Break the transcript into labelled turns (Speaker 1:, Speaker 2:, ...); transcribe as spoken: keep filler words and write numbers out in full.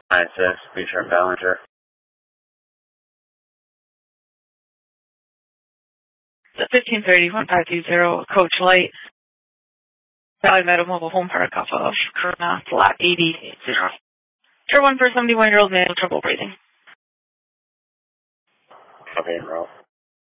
Speaker 1: nine six, B sharp Ballinger.
Speaker 2: The fifteen thirty, one five two zero, Coach Light. Valley Meadow Mobile Home Park off of Corona, flat eighty. Tier one for seventy-one-year-old male, trouble breathing.
Speaker 1: Okay, bro.